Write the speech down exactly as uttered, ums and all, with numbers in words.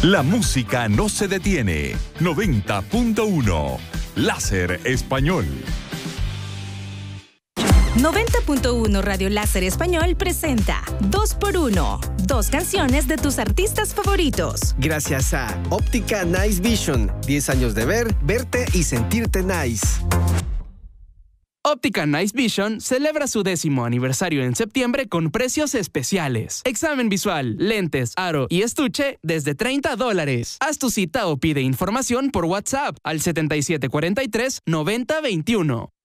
La música no se detiene. noventa punto uno. Láser Español. noventa punto uno Radio Láser Español presenta dos por uno. Dos canciones de tus artistas favoritos. Gracias a Óptica Nice Vision. diez años de ver, verte y sentirte nice. Óptica Nice Vision celebra su décimo aniversario en septiembre con precios especiales. Examen visual, lentes, aro y estuche desde treinta dólares. Haz tu cita o pide información por WhatsApp al setenta y siete cuarenta y tres noventa veintiuno.